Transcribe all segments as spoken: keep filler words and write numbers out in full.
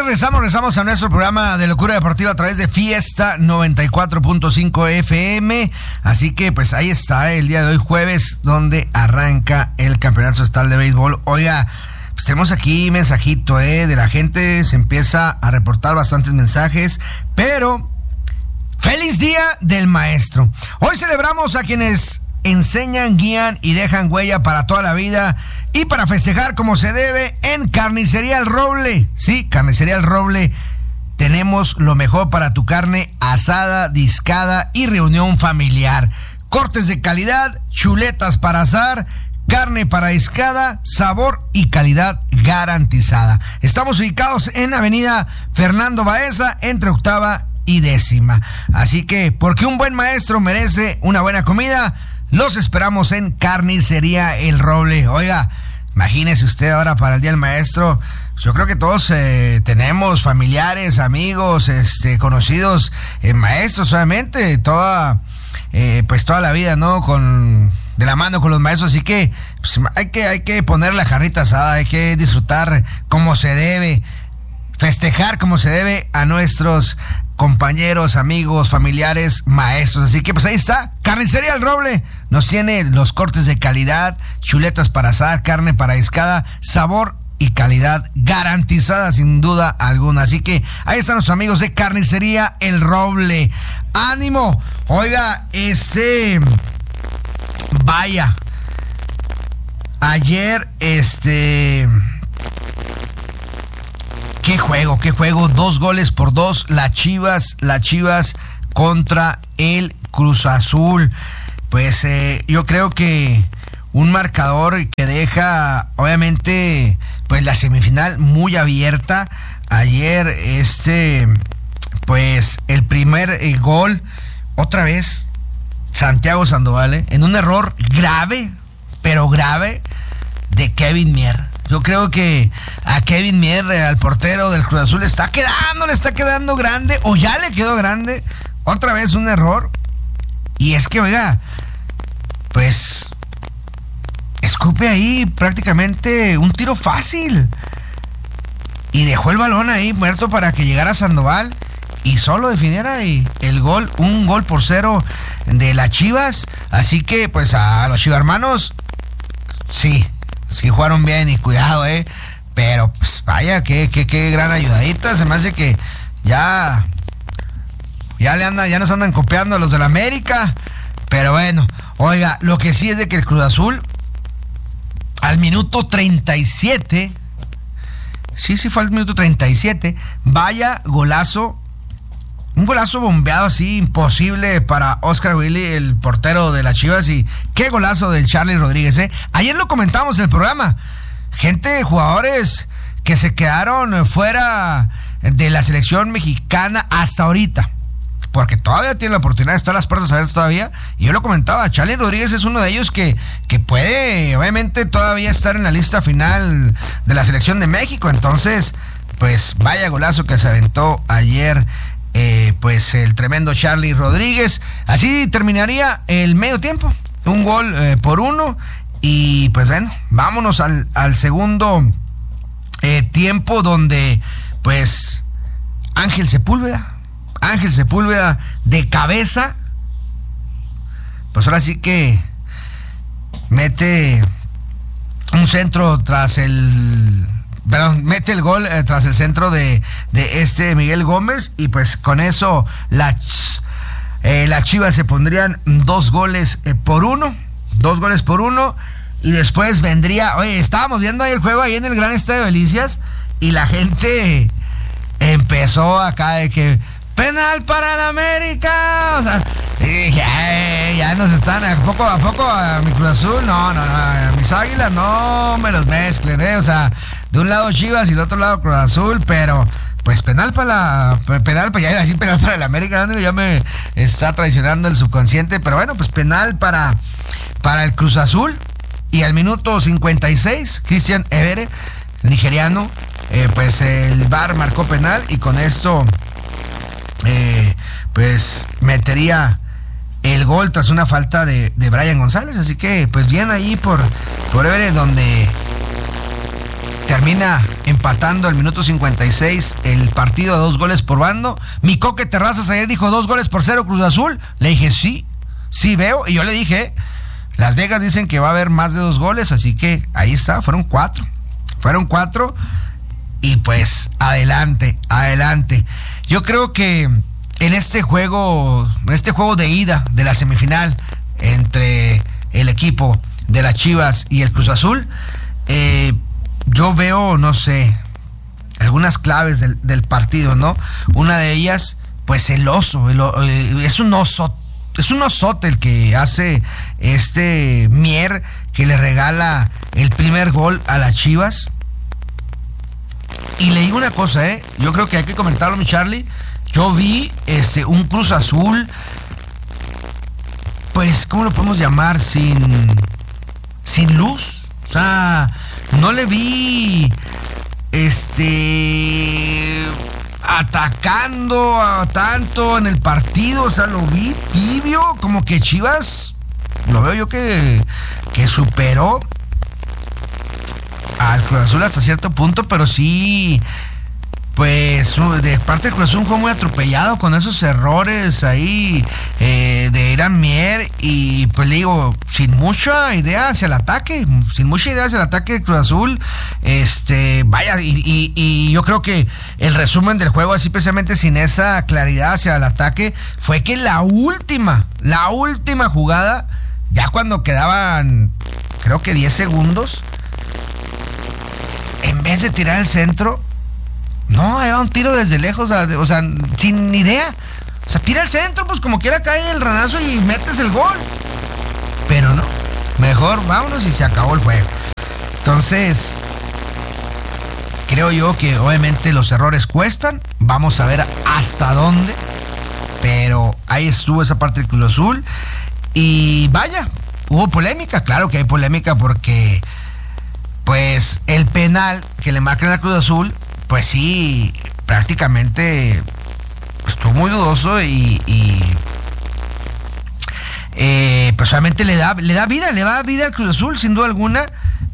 regresamos, regresamos a nuestro programa de Locura Deportiva a través de Fiesta noventa y cuatro punto cinco F M. Así que pues ahí está el día de hoy, jueves, donde arranca el Campeonato Estatal de Béisbol. Oiga, pues tenemos aquí mensajito eh, de la gente, se empieza a reportar bastantes mensajes, pero ¡feliz Día del Maestro! Hoy celebramos a quienes enseñan, guían y dejan huella para toda la vida, y para festejar como se debe en Carnicería El Roble. Sí, Carnicería El Roble, tenemos lo mejor para tu carne asada, discada y reunión familiar. Cortes de calidad, chuletas para asar, carne para discada, sabor y calidad garantizada. Estamos ubicados en Avenida Fernando Baeza, entre octava y décima. Así que, porque un buen maestro merece una buena comida, los esperamos en Carnicería El Roble. Oiga, imagínese usted ahora para el Día del Maestro. Yo creo que todos eh, tenemos familiares, amigos, este, conocidos, eh, maestros, obviamente, toda, eh, pues toda la vida, ¿no? Con, de la mano con los maestros. Así que, pues, hay que, hay que poner la jarrita asada, hay que disfrutar como se debe, festejar como se debe a nuestros compañeros, amigos, familiares, maestros. Así que pues ahí está, Carnicería El Roble nos tiene los cortes de calidad, chuletas para asar, carne para discada, sabor y calidad garantizada sin duda alguna. Así que ahí están los amigos de Carnicería El Roble. ¡Ánimo! Oiga, ese... Vaya. Ayer, este... Qué juego, qué juego, dos goles por dos, las Chivas, las Chivas contra el Cruz Azul. Pues eh, yo creo que un marcador que deja, obviamente, pues la semifinal muy abierta. Ayer, este, pues el primer eh, gol, otra vez, Santiago Sandoval, eh, en un error grave, pero grave, de Kevin Mier. Yo creo que a Kevin Mier, al portero del Cruz Azul, le está quedando, le está quedando grande, o ya le quedó grande. Otra vez un error. Y es que, oiga, pues, escupe ahí prácticamente un tiro fácil. Y dejó el balón ahí muerto para que llegara Sandoval y solo definiera y el gol, un gol por cero de las Chivas. Así que, pues, a los chivarmanos, sí. Sí jugaron bien y cuidado, eh. Pero, pues, vaya, qué, qué, qué gran ayudadita. Se me hace que ya... Ya le andan, ya nos andan copiando a los del América. Pero bueno, oiga, lo que sí es de que el Cruz Azul, al minuto treinta y siete... Sí, sí fue al minuto treinta y siete. Vaya golazo. Un golazo bombeado así, imposible para Oscar Willy, el portero de las Chivas. Y qué golazo del Charlie Rodríguez, ¿eh? Ayer lo comentamos en el programa. Gente, jugadores que se quedaron fuera de la selección mexicana hasta ahorita, porque todavía tiene la oportunidad de estar las puertas abiertas todavía. Y yo lo comentaba, Charlie Rodríguez es uno de ellos que, que puede, obviamente, todavía estar en la lista final de la selección de México. Entonces, pues, vaya golazo que se aventó ayer Eh, pues el tremendo Charlie Rodríguez. Así terminaría el medio tiempo, un gol eh, por uno. Y pues bueno, vámonos al, al segundo eh, tiempo, donde pues Ángel Sepúlveda Ángel Sepúlveda de cabeza, pues ahora sí que mete un centro tras el Perdón, mete el gol eh, tras el centro de, de este Miguel Gómez. Y pues con eso las eh, la Chivas se pondrían dos goles eh, por uno. Dos goles por uno. Y después vendría... Oye, estábamos viendo ahí el juego ahí en el Gran Estadio de Delicias, y la gente empezó acá de que... ¡Penal para el América! O sea, y dije, ay, ya nos están a poco a poco a mi Cruz Azul. No, no, no, a mis Águilas no me los mezclen, ¿eh? O sea, de un lado Chivas y del otro lado Cruz Azul, pero pues penal para la... Penal, pues ya iba a decir penal para el América, ¿no? Ya me está traicionando el subconsciente, pero bueno, pues penal para, para el Cruz Azul. Y al minuto cincuenta y seis, Cristian Evere, nigeriano, eh, pues el V A R marcó penal, y con esto... Eh, pues metería el gol tras una falta de, de Brian González. Así que pues bien ahí por, por Everett, donde termina empatando al minuto cincuenta y seis el partido a dos goles por bando. Mi Coque Terrazas ayer dijo dos goles por cero Cruz Azul. Le dije, sí, sí veo. Y yo le dije, Las Vegas dicen que va a haber más de dos goles, así que ahí está, fueron cuatro. Fueron cuatro y pues adelante, adelante. Yo creo que en este juego, en este juego de ida de la semifinal entre el equipo de las Chivas y el Cruz Azul, eh, yo veo, no sé, algunas claves del, del partido, ¿no? Una de ellas, pues el oso, el, el, es un oso, es un osote el que hace este Mier, que le regala el primer gol a las Chivas. Y le digo una cosa, ¿eh? Yo creo que hay que comentarlo, mi Charlie. Yo vi este, un Cruz Azul, pues, ¿cómo lo podemos llamar? Sin, sin luz. O sea, no le vi este atacando a tanto en el partido. O sea, lo vi tibio, como que Chivas, lo veo yo que, que superó al Cruz Azul hasta cierto punto, pero sí, pues de parte del Cruz Azul fue muy atropellado con esos errores ahí eh, de Irán Mier, y pues le digo, sin mucha idea hacia el ataque, sin mucha idea hacia el ataque de Cruz Azul, este, vaya, y, y, y yo creo que el resumen del juego, así precisamente sin esa claridad hacia el ataque, fue que la última, la última jugada, ya cuando quedaban, creo que diez segundos, en vez de tirar el centro, no, era un tiro desde lejos, o sea, o sea, sin idea. O sea, tira el centro, pues como quiera cae el ranazo y metes el gol. Pero no, mejor vámonos y se acabó el juego. Entonces, creo yo que obviamente los errores cuestan. Vamos a ver hasta dónde. Pero ahí estuvo esa parte del Cruz Azul. Y vaya, hubo polémica, claro que hay polémica porque pues el penal que le marcan al Cruz Azul, pues sí, prácticamente estuvo muy dudoso y, y eh, pues solamente le da, le da vida, le da vida al Cruz Azul, sin duda alguna.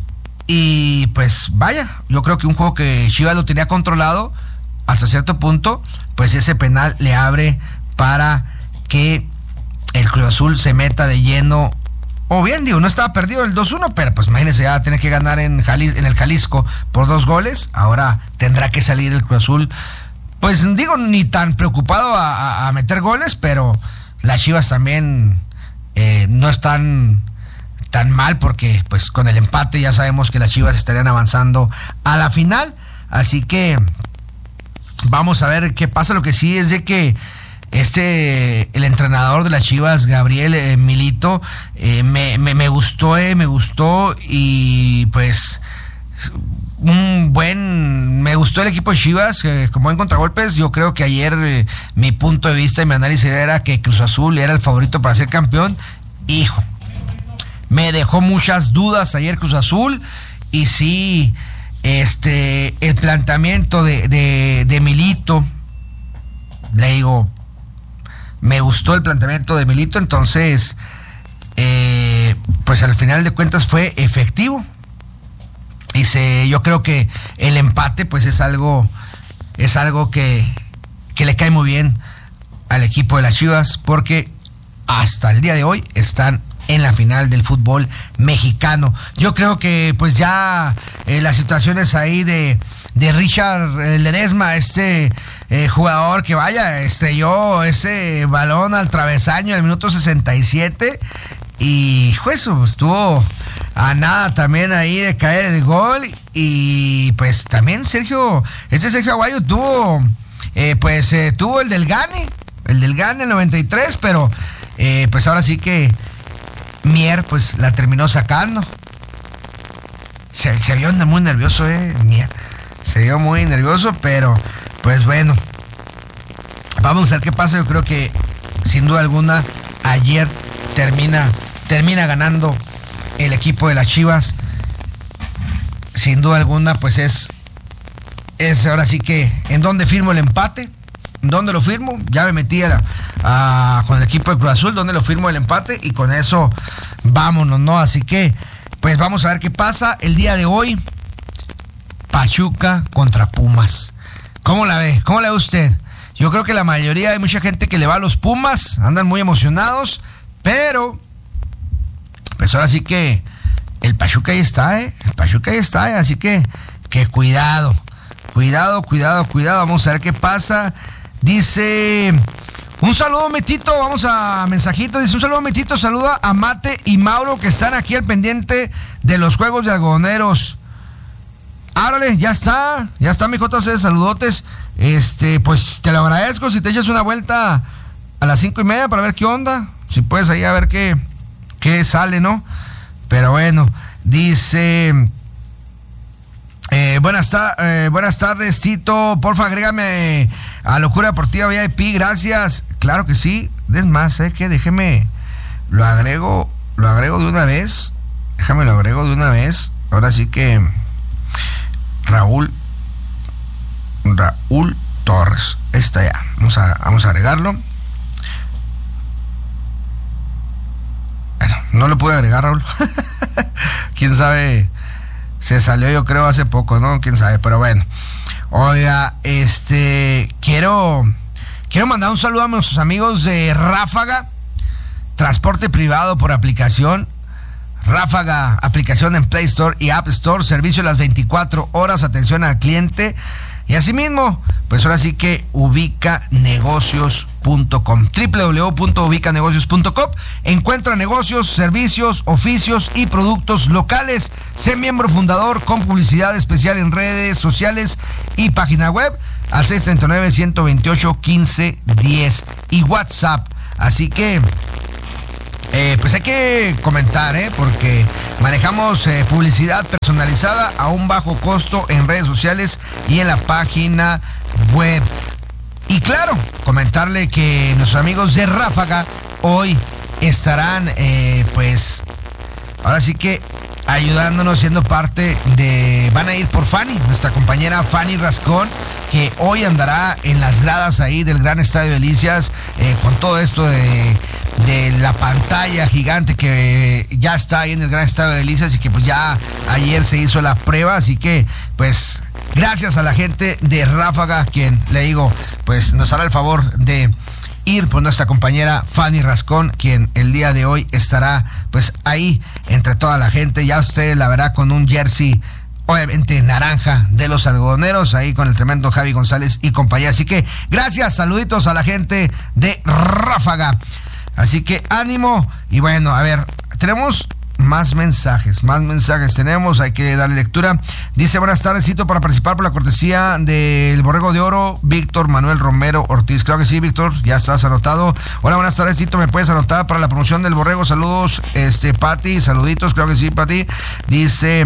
Y pues vaya, yo creo que un juego que Chivas lo tenía controlado hasta cierto punto, pues ese penal le abre para que el Cruz Azul se meta de lleno. O bien, digo, no estaba perdido el dos uno, pero pues imagínense, ya tiene que ganar en, Jalis, en el Jalisco por dos goles. Ahora tendrá que salir el Cruz Azul, pues digo, ni tan preocupado a, a, a meter goles, pero las Chivas también eh, no están tan mal, porque pues con el empate ya sabemos que las Chivas estarían avanzando a la final. Así que vamos a ver qué pasa. Lo que sí es de que Este, el entrenador de las Chivas, Gabriel eh, Milito, eh, me, me, me gustó, eh, me gustó y pues un buen, me gustó el equipo de Chivas, eh, con buen contragolpes. Yo creo que ayer eh, mi punto de vista y mi análisis era que Cruz Azul era el favorito para ser campeón. Hijo, me dejó muchas dudas ayer Cruz Azul, y sí, este, el planteamiento de, de, de Milito, le digo, me gustó el planteamiento de Milito. Entonces, eh, pues al final de cuentas fue efectivo. Y se, yo creo que el empate, pues es algo, es algo que, que le cae muy bien al equipo de las Chivas, porque hasta el día de hoy están en la final del fútbol mexicano. Yo creo que pues ya eh, las situaciones ahí de, de Richard eh, Ledesma, este eh, jugador que vaya, estrelló ese balón al travesaño en el minuto sesenta y siete, y pues estuvo a nada también ahí de caer el gol. Y pues también Sergio, este Sergio Aguayo tuvo eh, pues eh, tuvo el del Gane, el del Gane el noventa y tres, pero eh, pues ahora sí que Mier pues la terminó sacando. Se, se vio muy nervioso, eh, Mier. Se vio muy nervioso, pero pues bueno, vamos a ver qué pasa. Yo creo que sin duda alguna ayer termina, termina ganando el equipo de las Chivas. Sin duda alguna, pues es, es ahora sí que en dónde firmo el empate. ¿Dónde lo firmo? Ya me metí a la, a, con el equipo de Cruz Azul, ¿dónde lo firmo el empate? Y con eso vámonos, ¿no? Así que, pues vamos a ver qué pasa el día de hoy. Pachuca contra Pumas. ¿Cómo la ve? ¿Cómo la ve usted? Yo creo que la mayoría, hay mucha gente que le va a los Pumas, andan muy emocionados, pero pues ahora sí que el Pachuca ahí está, ¿eh? El Pachuca ahí está, ¿eh? Así que, que cuidado, cuidado, cuidado, cuidado, vamos a ver qué pasa. Dice, un saludo Metito, vamos a mensajito, dice un saludo Metito, saluda a Mate y Mauro que están aquí al pendiente de los juegos de algodoneros. Árale, ya está, ya está mi J C, saludotes. Este, pues te lo agradezco si te echas una vuelta a las cinco y media para ver qué onda. Si puedes ahí a ver qué, qué sale, ¿no? Pero bueno, dice, eh, buenas, ta- eh, buenas tardes, Tito, porfa, agrégame a Locura Deportiva V I P, gracias. Claro que sí, es más, ¿eh? Que déjeme, lo agrego, lo agrego de una vez, déjame lo agrego de una vez. Ahora sí que Raúl Raúl Torres, está ya, vamos a, vamos a agregarlo. Bueno, no lo pude agregar, Raúl. Quién sabe, se salió yo creo hace poco, ¿no? Quién sabe, pero bueno. Oiga, este, quiero, quiero mandar un saludo a nuestros amigos de Ráfaga, transporte privado por aplicación. Ráfaga, aplicación en Play Store y App Store, servicio las veinticuatro horas, atención al cliente. Y asimismo, pues ahora sí que ubica negocios punto com, doble u doble u doble u punto ubica negocios punto com. Encuentra negocios, servicios, oficios y productos locales. Sé miembro fundador con publicidad especial en redes sociales y página web al seis tres nueve, uno dos ocho, uno cinco uno cero y WhatsApp. Así que Eh, pues hay que comentar, ¿eh? Porque manejamos eh, publicidad personalizada a un bajo costo en redes sociales y en la página web. Y claro, comentarle que nuestros amigos de Ráfaga hoy estarán, eh, pues, ahora sí que ayudándonos, siendo parte de, van a ir por Fanny, nuestra compañera Fanny Rascón, que hoy andará en las gradas ahí del Gran Estadio Delicias, eh, con todo esto de, de la pantalla gigante que ya está ahí en el Gran Estadio Delicias y que pues ya ayer se hizo la prueba, así que pues gracias a la gente de Ráfaga, quien le digo, pues nos hará el favor de ir por nuestra compañera Fanny Rascón, quien el día de hoy estará pues ahí entre toda la gente. Ya usted la verá con un jersey obviamente naranja de los algodoneros, ahí con el tremendo Javi González y compañía. Así que gracias, saluditos a la gente de Ráfaga. Así que ánimo. Y bueno, a ver, tenemos más mensajes, más mensajes tenemos, hay que darle lectura. Dice, buenas tardes, cito para participar por la cortesía del Borrego de Oro, Víctor Manuel Romero Ortiz. Claro que sí, Víctor, ya estás anotado. Hola, buenas tardes, cito, ¿me puedes anotar para la promoción del Borrego? Saludos, este, Pati, saluditos, claro que sí, Pati. Dice,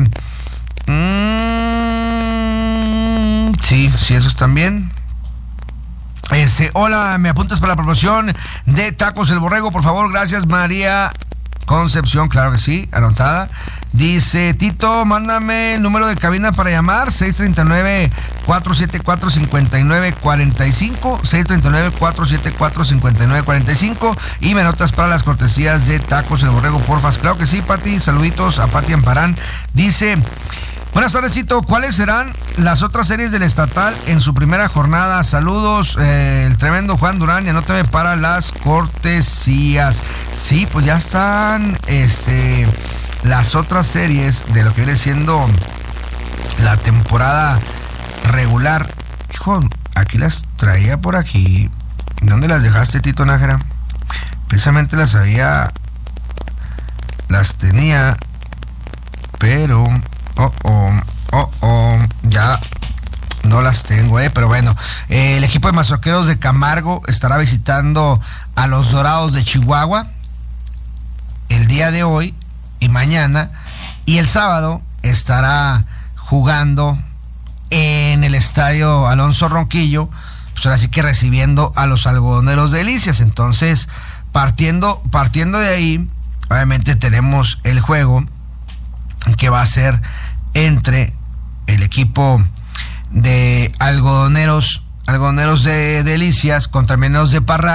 mmm, sí, sí, esos también. Ese, hola, ¿me apuntas para la promoción de Tacos El Borrego? Por favor, gracias, María Concepción, claro que sí, anotada. Dice, Tito, mándame el número de cabina para llamar, seis tres nueve, cuatro siete cuatro, cinco nueve cuatro cinco, seis tres nueve, cuatro siete cuatro, cinco nueve cuatro cinco, y me anotas para las cortesías de Tacos El Borrego, porfas. Claro que sí, Pati, saluditos a Pati Amparán. Dice, buenas tardes, Cito, ¿cuáles serán las otras series del estatal en su primera jornada? Saludos, eh, el tremendo Juan Durán, y anótame para las cortesías. Sí, pues ya están este, las otras series de lo que viene siendo la temporada regular. Hijo, aquí las traía por aquí. ¿Dónde las dejaste, Tito Nájera? Precisamente las había, las tenía, pero... Oh, oh, oh, oh, ya no las tengo, eh, pero bueno, eh, el equipo de Mazoqueros de Camargo estará visitando a los Dorados de Chihuahua el día de hoy y mañana, y el sábado estará jugando en el estadio Alonso Ronquillo, pues ahora sí que recibiendo a los Algodoneros de Delicias. Entonces, partiendo, partiendo de ahí, obviamente tenemos el juego que va a ser entre el equipo de algodoneros, algodoneros de Delicias contra Mineros de Parral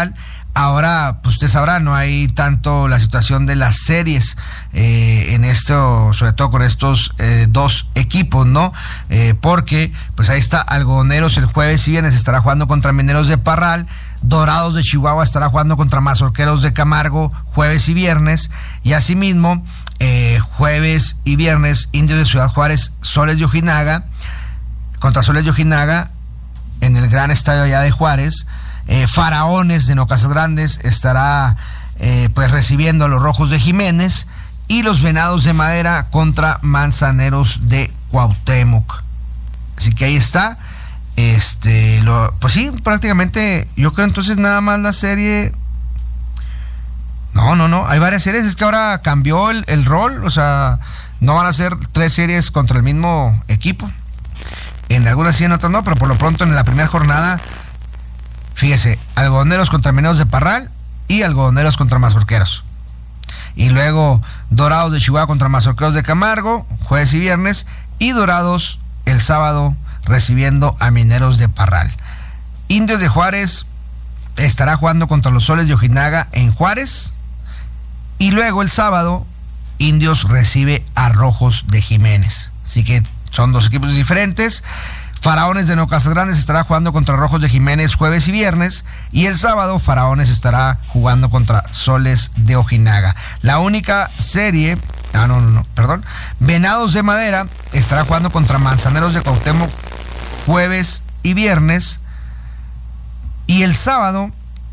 Ahora, pues usted sabrá, no hay tanto la situación de las series eh, en esto, sobre todo con estos eh, dos equipos, ¿no? Eh, porque, pues ahí está, Algodoneros el jueves y viernes estará jugando contra Mineros de Parral, Dorados de Chihuahua estará jugando contra Mazorqueros de Camargo jueves y viernes, y asimismo, eh, jueves y viernes, Indios de Ciudad Juárez, Soles de Ojinaga, contra Soles de Ojinaga, en el gran estadio allá de Juárez. Eh, Faraones de Nocasas Grandes estará eh, pues recibiendo a los Rojos de Jiménez, y los Venados de Madera contra Manzaneros de Cuauhtémoc. Así que ahí está. Este, lo, pues sí, prácticamente, yo creo entonces nada más la serie. No, no, no, hay varias series, es que ahora cambió el, el rol, o sea, no van a ser tres series contra el mismo equipo. En algunas sí, en otras no, pero por lo pronto en la primera jornada, fíjese, Algodoneros contra Mineros de Parral y Algodoneros contra Mazorqueros. Y luego Dorados de Chihuahua contra Mazorqueros de Camargo, jueves y viernes, y Dorados el sábado recibiendo a Mineros de Parral. Indios de Juárez estará jugando contra los Soles de Ojinaga en Juárez, y luego el sábado Indios recibe a Rojos de Jiménez. Así que son dos equipos diferentes. Faraones de Nocasas Grandes estará jugando contra Rojos de Jiménez jueves y viernes, y el sábado Faraones estará jugando contra Soles de Ojinaga. La única serie, ah no, no, no, perdón, Venados de Madera estará jugando contra Manzaneros de Cuauhtémoc jueves y viernes, y el sábado,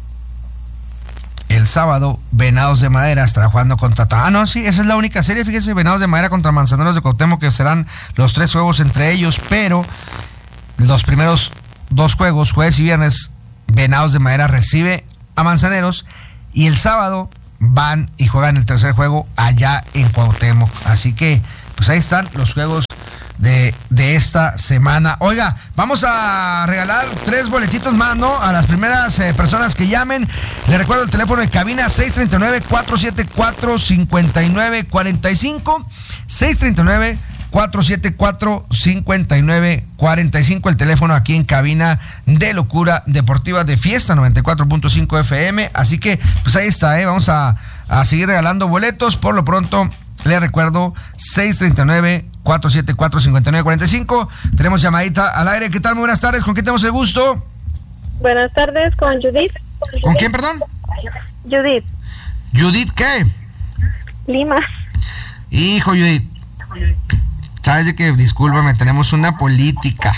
el sábado Venados de Madera estará jugando contra... Ah, no, sí, esa es la única serie, fíjese, Venados de Madera contra Manzaneros de Cuauhtémoc, que serán los tres juegos entre ellos, pero los primeros dos juegos, jueves y viernes, Venados de Madera recibe a Manzaneros, y el sábado van y juegan el tercer juego allá en Cuauhtémoc. Así que, pues ahí están los juegos de, de esta semana. Oiga, vamos a regalar tres boletitos más, ¿no? A las primeras eh, personas que llamen. Les recuerdo el teléfono de cabina: seis tres nueve, cuatro siete cuatro, cinco nueve cuatro cinco, seis tres nueve, cuatro siete cuatro, cinco nueve cuatro cinco, el teléfono aquí en cabina de Locura Deportiva de Fiesta noventa y cuatro punto cinco F M. Así que, pues ahí está, ¿eh? Vamos a, a seguir regalando boletos. Por lo pronto, les recuerdo, seis tres nueve, cuatro siete cuatro, cinco nueve cuatro cinco. Tenemos llamadita al aire. ¿Qué tal? Muy buenas tardes. ¿Con quién tenemos el gusto? Buenas tardes, con Judith. ¿Con quién, perdón? Judith. ¿Judith qué? Lima. Hijo, Judith, sabes de que, discúlpame, tenemos una política.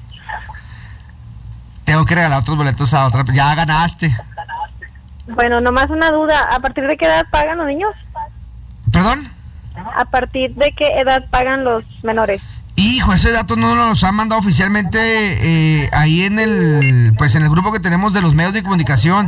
Tengo que regalar otros boletos a otra. Ya ganaste. Bueno, nomás una duda. ¿A partir de qué edad pagan los niños? ¿Perdón? ¿A partir de qué edad pagan los menores? Hijo, ese dato no nos han mandado oficialmente eh, ahí en el, pues en el grupo que tenemos de los medios de comunicación.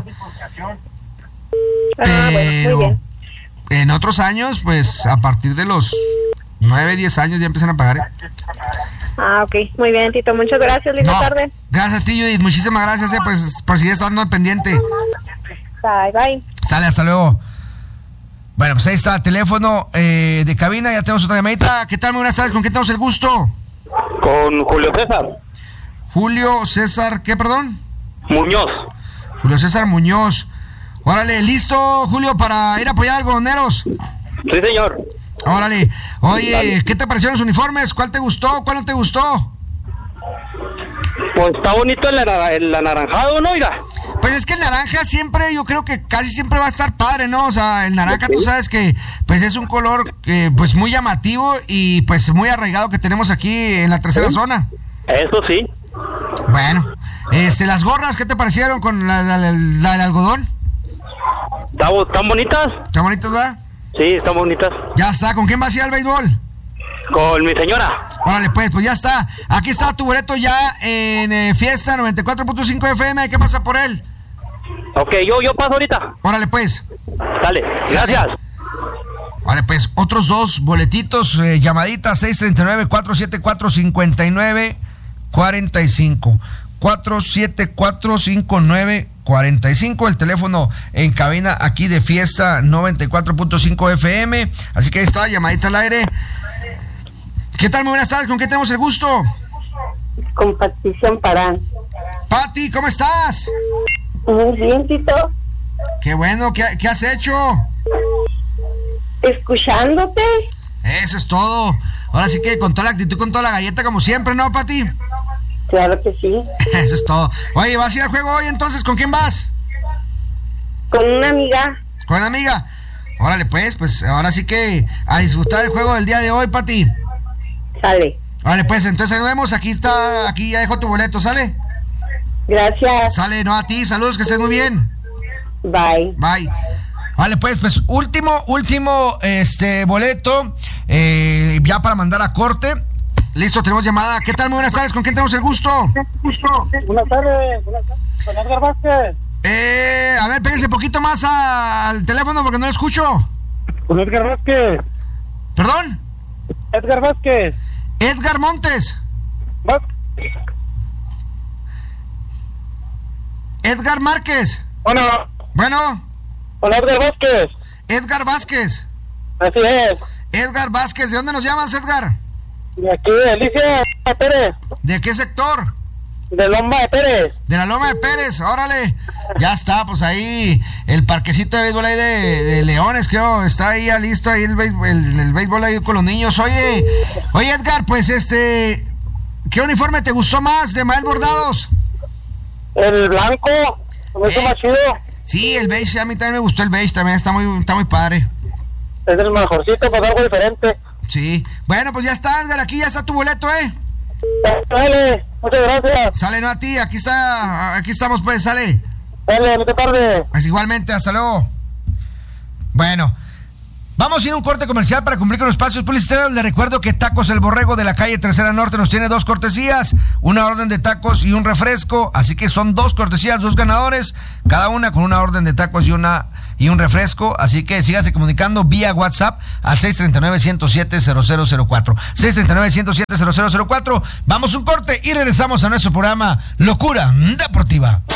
Ah, bueno, muy bien. En otros años, pues a partir de los nueve, diez años ya empiezan a pagar. ¿eh? Ah, ok. Muy bien, Tito. Muchas gracias. Linda no, tarde. Gracias a ti, Judith. Muchísimas gracias eh, pues, por seguir estando al pendiente. Bye, bye. Sale, hasta luego. Bueno, pues ahí está el teléfono eh, de cabina. Ya tenemos otra llamadita. ¿Qué tal? Muy buenas tardes. ¿Con quién tenemos el gusto? Con Julio César. Julio César, ¿qué, perdón? Muñoz. Julio César Muñoz. Órale, ¿listo, Julio, para ir a apoyar a Algodoneros? Sí, señor. Órale. Oye, ¿qué te parecieron los uniformes? ¿Cuál te gustó? ¿Cuál no te gustó? Pues está bonito el, el anaranjado, ¿no? Mira. Pues es que el naranja siempre, yo creo que casi siempre va a estar padre, ¿no? O sea, el naranja, tú sabes que pues es un color eh, pues muy llamativo y pues muy arraigado que tenemos aquí en la tercera zona. Eso sí. Bueno, este, las gorras, ¿qué te parecieron con la, la, la, la del algodón? ¿Están bonitas? ¿Están bonitas, verdad? Sí, están bonitas. Ya está, ¿con quién vas a ir al béisbol? Con mi señora. Órale, pues, pues ya está. Aquí está tu boleto ya en eh, Fiesta noventa y cuatro punto cinco F M. ¿Qué pasa por él? Ok, yo, yo paso ahorita. Órale, pues. Dale, gracias. Vale, pues, otros dos boletitos, eh, llamadita seis tres nueve, cuatro siete cuatro, cinco nueve cuatro cinco. cuatro siete cuatro, cinco nueve cuatro cinco, el teléfono en cabina aquí de Fiesta noventa y cuatro punto cinco F M. Así que ahí está, llamadita al aire. ¿Qué tal? Muy buenas tardes, ¿con qué tenemos el gusto? Con Patricia Amparán. Pati, ¿cómo estás? Muy bien, Tito. Qué bueno, ¿qué, qué has hecho? Escuchándote. Eso es todo. Ahora sí que con toda la actitud, con toda la galleta, como siempre, ¿no, Pati? Claro que sí. Eso es todo. Oye, ¿vas a ir al juego hoy entonces? ¿Con quién vas? Con una amiga. ¿Con una amiga? Órale, pues, pues ahora sí que a disfrutar el juego del día de hoy, Pati. Sale. Vale, pues entonces nos vemos. Aquí está, aquí ya dejo tu boleto, ¿sale? Gracias. Sale, no, a ti, saludos, que estés muy bien. Bye. Bye. Vale, pues, pues, último, último, este, boleto, eh, ya para mandar a corte. Listo, tenemos llamada. ¿Qué tal? Muy buenas tardes, ¿con quién tenemos el gusto? Buenas tardes, buenas tardes. Con Edgar Vázquez. Eh, a ver, péguense un poquito más a, al teléfono porque no lo escucho. Con Edgar Vázquez. ¿Perdón? Edgar Vázquez. Edgar Montes. Vázquez. Edgar Márquez. Bueno, Bueno, con Edgar Vázquez. Edgar Vázquez. Así es. Edgar Vázquez, ¿de dónde nos llamas, Edgar? De aquí, Alicia Pérez. ¿De qué sector? De Loma de Pérez. De la Loma de Pérez, órale. Ya está, pues ahí el parquecito de béisbol ahí de, de Leones, creo, está ahí ya listo, ahí el béisbol, el, el béisbol ahí con los niños. Oye, oye Edgar, pues este, ¿qué uniforme te gustó más de Mael Bordados? El blanco. Me hizo Eh. más chido. Sí, el beige, a mí también me gustó el beige, también está muy, está muy padre. Es el mejorcito, pues algo diferente. Sí, bueno, pues ya está, Edgar, aquí ya está tu boleto, ¿eh? Dale, muchas gracias. Sale, no a ti, aquí está, aquí estamos pues, sale. Dale, mucha tarde. Pues igualmente, hasta luego. Bueno, vamos a ir a un corte comercial para cumplir con los espacios publicitarios. Le recuerdo que Tacos El Borrego de la calle Tercera Norte nos tiene dos cortesías, una orden de tacos y un refresco, así que son dos cortesías, dos ganadores, cada una con una orden de tacos y una y un refresco, así que sígase comunicando vía WhatsApp al seis tres nueve, uno cero siete, cero cero cero cuatro. seis tres nueve, uno cero siete, cero cero cero cuatro. Vamos a un corte y regresamos a nuestro programa Locura Deportiva.